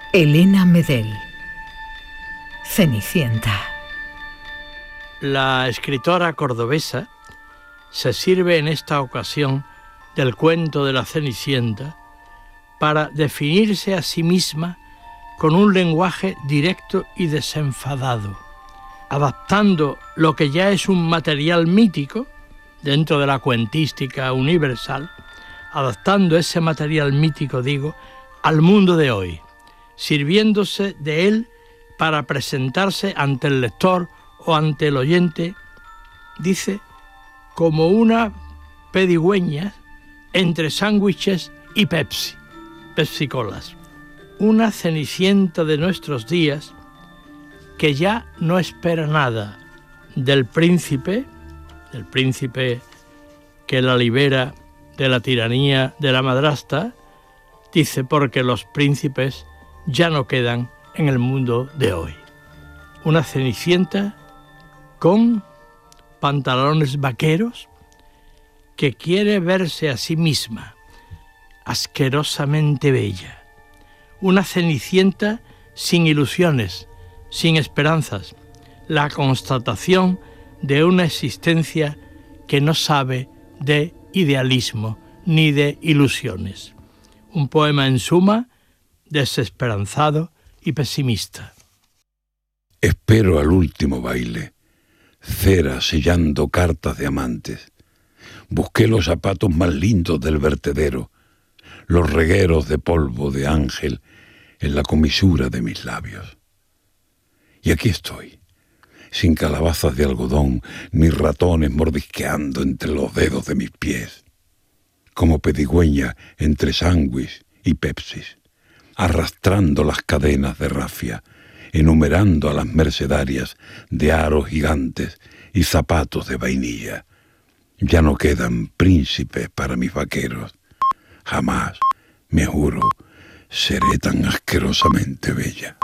Elena Medel, Cenicienta. La escritora cordobesa se sirve en esta ocasión del cuento de la Cenicienta para definirse a sí misma con un lenguaje directo y desenfadado, adaptando lo que ya es un material mítico dentro de la cuentística universal, adaptando ese material mítico, al mundo de hoy, sirviéndose de él para presentarse ante el lector o ante el oyente, dice, como una pedigüeña entre sándwiches y Pepsi Colas. Una Cenicienta de nuestros días que ya no espera nada del príncipe que la libera de la tiranía de la madrastra, dice, porque los príncipes ya no quedan en el mundo de hoy. Una Cenicienta con pantalones vaqueros que quiere verse a sí misma asquerosamente bella. Una Cenicienta sin ilusiones, sin esperanzas, la constatación de una existencia que no sabe de idealismo ni de ilusiones. Un poema en suma desesperanzado y pesimista. Espero al último baile, cera sellando cartas de amantes. Busqué los zapatos más lindos del vertedero, los regueros de polvo de ángel en la comisura de mis labios. Y aquí estoy, sin calabazas de algodón ni ratones mordisqueando entre los dedos de mis pies, como pedigüeña entre sándwich y Pepsis, arrastrando las cadenas de rafia, enumerando a las mercedarias de aros gigantes y zapatos de vainilla. Ya no quedan príncipes para mis vaqueros. Jamás, me juro, seré tan asquerosamente bella.